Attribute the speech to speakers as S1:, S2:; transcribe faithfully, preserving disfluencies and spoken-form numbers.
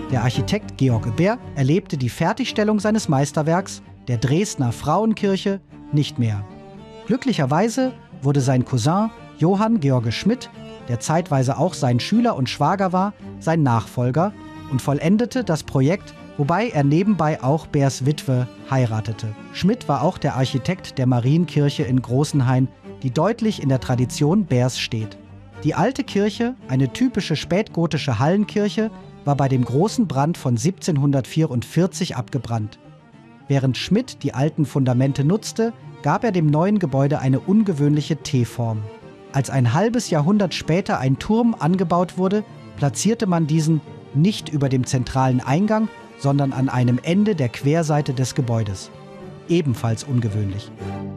S1: Der Architekt Georg Huber erlebte die Fertigstellung seines Meisterwerks, der Dresdner Frauenkirche, nicht mehr. Glücklicherweise wurde sein Cousin Johann George Schmidt, der zeitweise auch sein Schüler und Schwager war, sein Nachfolger und vollendete das Projekt, wobei er nebenbei auch Beers Witwe heiratete. Schmidt war auch der Architekt der Marienkirche in Großenhain, die deutlich in der Tradition Beers steht. Die alte Kirche, eine typische spätgotische Hallenkirche, war bei dem großen Brand von siebzehnhundertvierundvierzig abgebrannt. Während Schmidt die alten Fundamente nutzte, gab er dem neuen Gebäude eine ungewöhnliche T-Form. Als ein halbes Jahrhundert später ein Turm angebaut wurde, platzierte man diesen nicht über dem zentralen Eingang, sondern an einem Ende der Querseite des Gebäudes. Ebenfalls ungewöhnlich.